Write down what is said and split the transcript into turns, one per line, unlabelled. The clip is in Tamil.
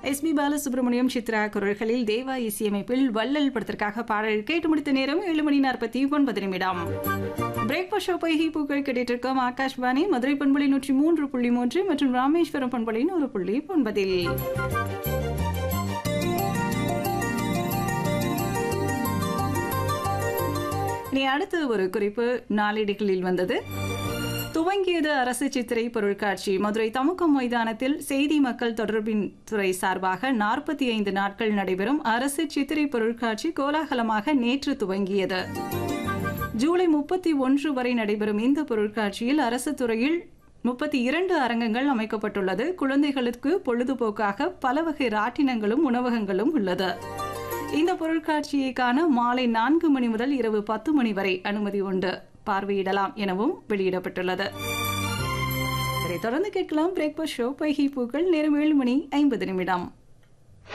எஸ்பி பாலசுப்ரமணியம் சித்ரா குரல்களில் தேவா இசையமைப்பில் வள்ளல் படத்திற்காக பாடல் கேட்டு முடித்த நேரம் 7:49. பிரேக்ஃபாஸ்ட் ஷோ பைகி பூக்கள் கேட்டுட்டு இருக்கோம். ஆகாஷ்வாணி மதுரை பண்பலை 103.3 மற்றும் ராமேஸ்வரம் பண்பலை 100.9. இனி அடுத்து ஒரு குறிப்பு நாளிதழ்களில் வந்தது. துவங்கியது அரசு சித்திரை பொருட்காட்சி. மதுரை தமுக்கம் மைதானத்தில் செய்தி மக்கள் தொடர்பின் துறை சார்பாக 45 நாட்கள் நடைபெறும் அரசு சித்திரை பொருட்காட்சி கோலாகலமாக நேற்று துவங்கியது. ஜூலை 31 வரை நடைபெறும் இந்த பொருட்காட்சியில் அரசு துறையில் 32 அரங்கங்கள் அமைக்கப்பட்டுள்ளது. குழந்தைகளுக்கு பொழுதுபோக்காக பல வகை ராட்டினங்களும் உணவகங்களும் உள்ளது. இந்த பொருட்காட்சியை காண மாலை 4 மணி முதல் இரவு 10 மணி வரை அனுமதி உண்டு. பார்வையிடலாம் எனவும் வெளியிடப்பட்டுள்ளது. இதை தொடர்ந்து கேட்கலாம் பிரேக்ஃபாஸ்ட் ஷோ பைகி பூக்கள். நேரம் 7:50.